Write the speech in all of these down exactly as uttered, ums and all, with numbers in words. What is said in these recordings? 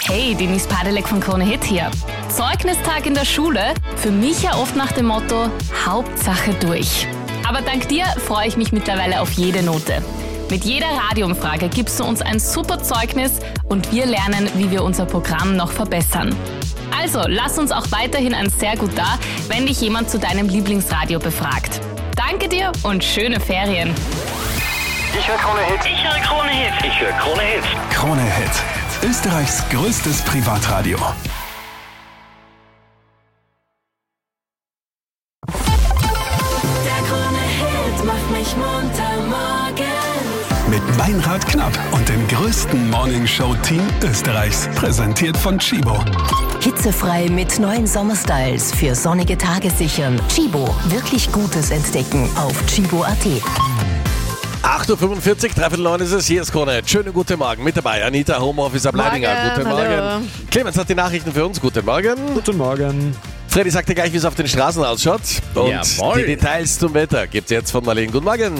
Hey, Denise Padelek von Krone Hit hier. Zeugnistag in der Schule, für mich ja oft nach dem Motto, Hauptsache durch. Aber dank dir freue ich mich mittlerweile auf jede Note. Mit jeder Radioumfrage gibst du uns ein super Zeugnis und wir lernen, wie wir unser Programm noch verbessern. Also, lass uns auch weiterhin ein sehr gut da, wenn dich jemand zu deinem Lieblingsradio befragt. Danke dir und schöne Ferien. Ich höre Krone Hit. Ich höre Krone Hit. Ich höre Krone Hit. Krone Hit. Österreichs größtes Privatradio. Der Krone Hit macht mich munter morgens. Mit Meinrad Knapp und dem größten Morningshow-Team Österreichs. Präsentiert von Chibo. Hitzefrei mit neuen Sommerstyles für sonnige Tage sichern. Chibo, wirklich Gutes entdecken auf chibo punkt at. acht Uhr fünfundvierzig, dreiviertel neun ist es, hier ist Krone. Schönen guten Morgen, mit dabei Anita, Homeofficer Bleidinger. Guten Morgen. Hallo. Clemens hat die Nachrichten für uns, guten Morgen. Guten Morgen. Freddy sagt dir gleich, wie es auf den Straßen ausschaut. Und Jawohl. die Details zum Wetter gibt's jetzt von Marlene. Guten Morgen.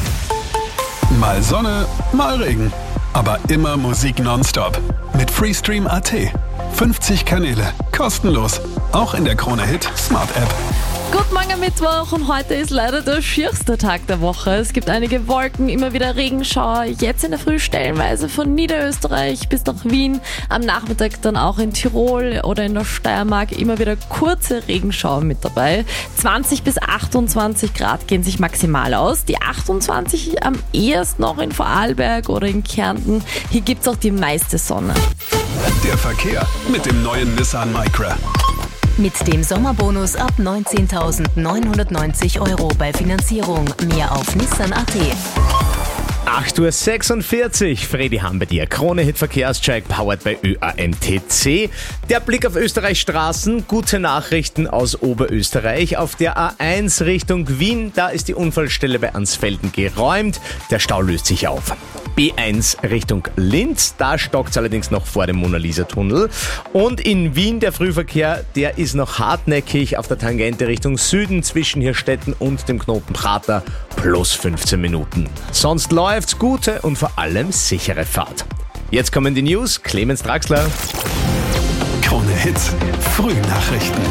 Mal Sonne, mal Regen. Aber immer Musik nonstop. Mit Freestream punkt at. fünfzig Kanäle, kostenlos. Auch in der Krone Hit Smart App. Guten Morgen am Mittwoch und heute ist leider der schierste Tag der Woche. Es gibt einige Wolken, immer wieder Regenschauer. Jetzt in der Früh stellenweise von Niederösterreich bis nach Wien. Am Nachmittag dann auch in Tirol oder in der Steiermark immer wieder kurze Regenschauer mit dabei. zwanzig bis achtundzwanzig Grad gehen sich maximal aus. Die achtundzwanzig am ehesten noch in Vorarlberg oder in Kärnten. Hier gibt es auch die meiste Sonne. Der Verkehr mit dem neuen Nissan Micra. Mit dem Sommerbonus ab neunzehntausendneunhundertneunzig Euro bei Finanzierung. Mehr auf nissan punkt at. acht Uhr sechsundvierzig, Freddy haben bei dir. Krone Hit Verkehrscheck, powered by Ö A M T C. Der Blick auf Österreichs Straßen, gute Nachrichten aus Oberösterreich. Auf der A eins Richtung Wien, da ist die Unfallstelle bei Ansfelden geräumt. Der Stau löst sich auf. B eins Richtung Linz, da stockt es allerdings noch vor dem Mona-Lisa-Tunnel. Und in Wien der Frühverkehr, der ist noch hartnäckig auf der Tangente Richtung Süden zwischen Hirstetten und dem Knoten Prater, plus fünfzehn Minuten. Sonst läuft's, gute und vor allem sichere Fahrt. Jetzt kommen die News, Clemens Draxler. Krone Hit Frühnachrichten.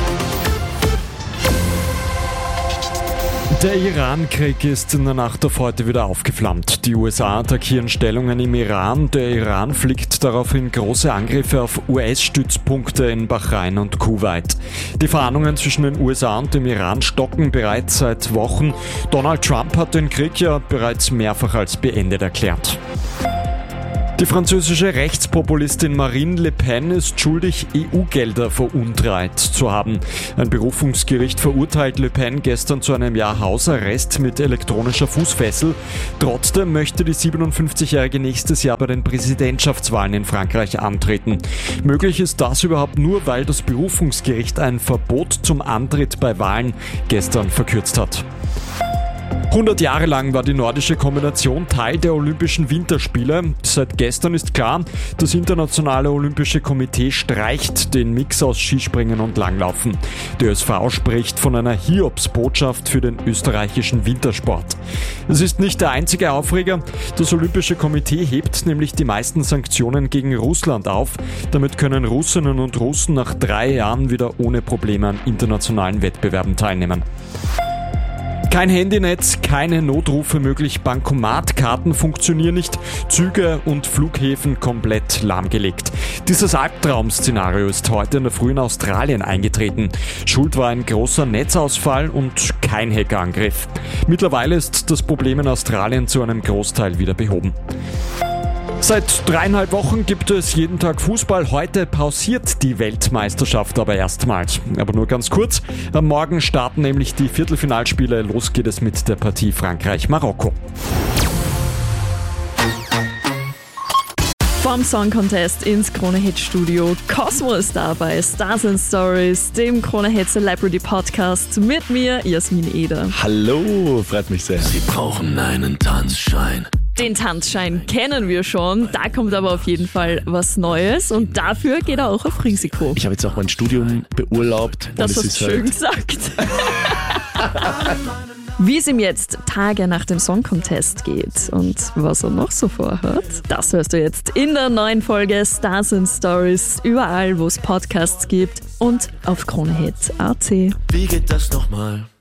Der Iran-Krieg ist in der Nacht auf heute wieder aufgeflammt. Die U S A attackieren Stellungen im Iran. Der Iran fliegt daraufhin große Angriffe auf U S-Stützpunkte in Bahrain und Kuwait. Die Verhandlungen zwischen den U S A und dem Iran stocken bereits seit Wochen. Donald Trump hat den Krieg ja bereits mehrfach als beendet erklärt. Die französische Rechtspopulistin Marine Le Pen ist schuldig, E U-Gelder veruntreut zu haben. Ein Berufungsgericht verurteilt Le Pen gestern zu einem Jahr Hausarrest mit elektronischer Fußfessel. Trotzdem möchte die siebenundfünfzigjährige nächstes Jahr bei den Präsidentschaftswahlen in Frankreich antreten. Möglich ist das überhaupt nur, weil das Berufungsgericht ein Verbot zum Antritt bei Wahlen gestern verkürzt hat. hundert Jahre lang war die nordische Kombination Teil der Olympischen Winterspiele. Seit gestern ist klar, das Internationale Olympische Komitee streicht den Mix aus Skispringen und Langlaufen. Die Ö S V spricht von einer Hiobsbotschaft für den österreichischen Wintersport. Es ist nicht der einzige Aufreger. Das Olympische Komitee hebt nämlich die meisten Sanktionen gegen Russland auf. Damit können Russinnen und Russen nach drei Jahren wieder ohne Probleme an internationalen Wettbewerben teilnehmen. Kein Handynetz, keine Notrufe möglich, Bankomatkarten funktionieren nicht, Züge und Flughäfen komplett lahmgelegt. Dieses Albtraum-Szenario ist heute in der Früh in Australien eingetreten. Schuld war ein großer Netzausfall und kein Hackerangriff. Mittlerweile ist das Problem in Australien zu einem Großteil wieder behoben. Seit dreieinhalb Wochen gibt es jeden Tag Fußball. Heute pausiert die Weltmeisterschaft aber erstmals. Aber nur ganz kurz. Am Morgen starten nämlich die Viertelfinalspiele. Los geht es mit der Partie Frankreich-Marokko. Vom Song Contest ins Krone Hit Studio. Cosmo ist da bei Stars and Stories, dem Krone Hit Celebrity Podcast mit mir, Jasmin Eder. Hallo, freut mich sehr. Sie brauchen einen Tanzschein. Den Tanzschein kennen wir schon, da kommt aber auf jeden Fall was Neues und dafür geht er auch auf Risiko. Ich habe jetzt auch mein Studium beurlaubt. Das und hast es ist du schön halt gesagt. Wie es ihm jetzt Tage nach dem Song Contest geht und was er noch so vorhat, das hörst du jetzt in der neuen Folge Stars and Stories, überall wo es Podcasts gibt und auf kronehit punkt at. Wie geht das nochmal?